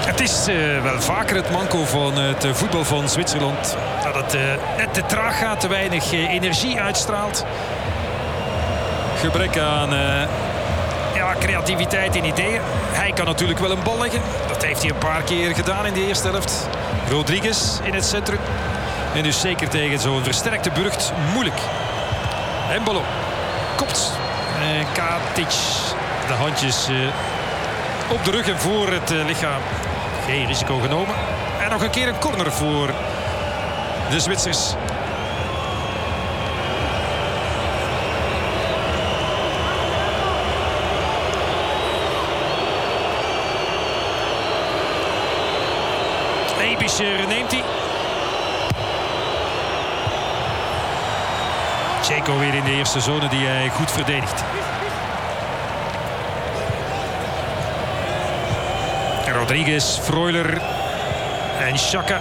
Het is wel vaker het manco van het voetbal van Zwitserland. Dat het net te traag gaat, te weinig energie uitstraalt. Gebrek aan creativiteit en ideeën. Hij kan natuurlijk wel een bal leggen. Dat heeft hij een paar keer gedaan in de eerste helft. Rodriguez in het centrum. En dus zeker tegen zo'n versterkte Burgt moeilijk. Embolo kopt. En Katic de handjes op de rug en voor het lichaam. Geen risico genomen. En nog een keer een corner voor de Zwitsers. Ebischer neemt hij. Dzeko weer in de eerste zone die hij goed verdedigt. Rodriguez, Freuler en Xhaka.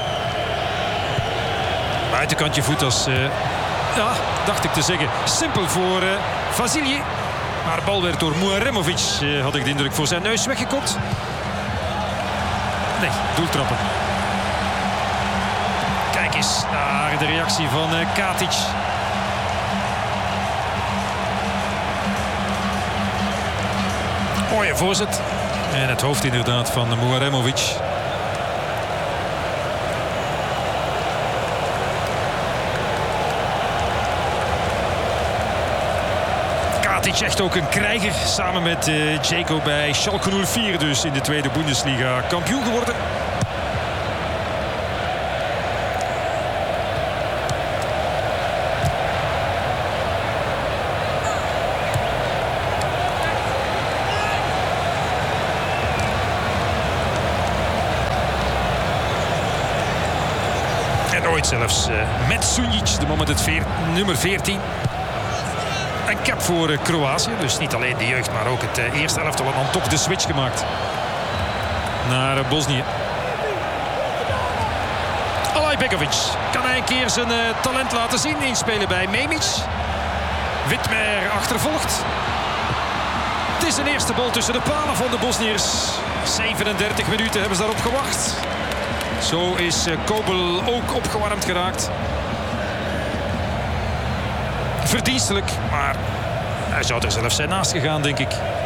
Buitenkantje voet als, dacht ik te zeggen, simpel voor Vasilje. Maar de bal werd door Muaremovic, had ik de indruk, voor zijn neus weggekopt. Nee, doeltrappen. Kijk eens naar de reactie van Katic. Mooie voorzet. En het hoofd inderdaad van Muaremovic. Katic echt ook een krijger. Samen met Dzeko bij Schalke 04 dus in de tweede Bundesliga kampioen geworden. Ooit zelfs met Sunjic, de man met het nummer 14. Een cap voor Kroatië. Dus niet alleen de jeugd, maar ook het eerste elftal. En dan toch de switch gemaakt naar Bosnië. Alajbegovic. Kan hij een keer zijn talent laten zien? Inspelen bij Memic. Widmer achtervolgt. Het is een eerste bal tussen de palen van de Bosniërs. 37 minuten hebben ze daarop gewacht. Zo is Kobel ook opgewarmd geraakt. Verdienstelijk, maar hij zou er zelfs zijn naast gegaan, denk ik.